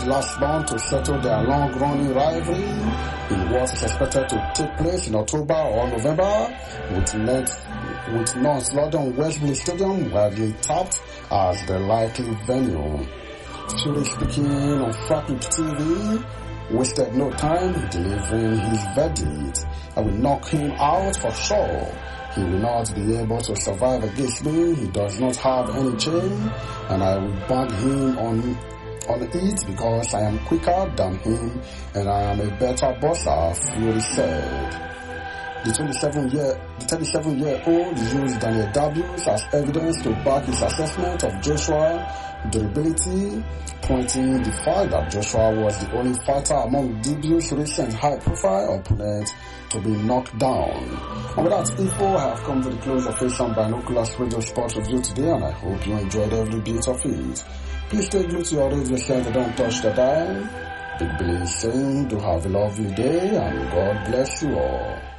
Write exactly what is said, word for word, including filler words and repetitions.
last month to settle their long-running rivalry in what is expected to take place in October or November, with Nets, with North London Wembley Stadium widely tapped as the likely venue. Fury, speaking on Frapit T V, wasted no time delivering his verdict. I will knock him out for sure. He will not be able to survive against me. He does not have any chain, and I will bang him on on it because I am quicker than him and I am a better boxer, Fury said. The twenty-seven-year, the thirty-seven-year-old used Daniel Dubois as evidence to back his assessment of Joshua's durability, pointing the fact that Joshua was the only fighter among Dubois' recent high-profile opponents to be knocked down. And with that info, I have come to the close of Asian Binoculars Radio Sports Review today, and I hope you enjoyed every bit of it. Please stay glued to your radio set and don't touch the dial. Big Billy saying, do have a lovely day, and God bless you all.